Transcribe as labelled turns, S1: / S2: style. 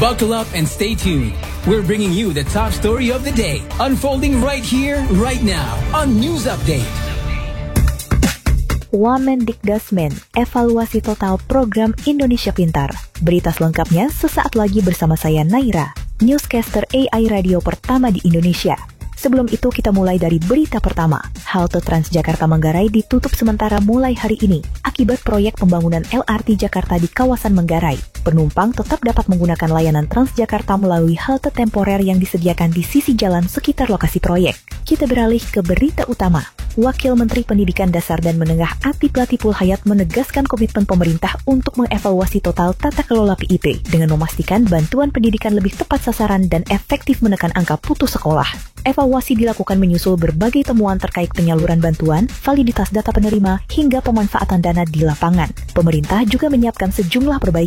S1: Buckle up and stay tuned. We're bringing you the top story of the day, unfolding right here, right now, on News Update.
S2: Wamendikdasmen, evaluasi total program Indonesia Pintar. Berita selengkapnya sesaat lagi bersama saya Naira, newscaster AI radio pertama di Indonesia. Sebelum itu kita mulai dari berita pertama. Halte Transjakarta Manggarai ditutup sementara mulai hari ini akibat proyek pembangunan LRT Jakarta di kawasan Manggarai. Penumpang tetap dapat menggunakan layanan Transjakarta melalui halte temporer yang disediakan di sisi jalan sekitar lokasi proyek. Kita beralih ke berita utama. Wakil Menteri Pendidikan Dasar dan Menengah Atik Latiful Hayat menegaskan komitmen pemerintah untuk mengevaluasi total tata kelola PIP dengan memastikan bantuan pendidikan lebih tepat sasaran dan efektif menekan angka putus sekolah. Evaluasi dilakukan menyusul berbagai temuan terkait penyaluran bantuan, validitas data penerima, hingga pemanfaatan dana di lapangan. Pemerintah juga menyiapkan sejumlah perbaikan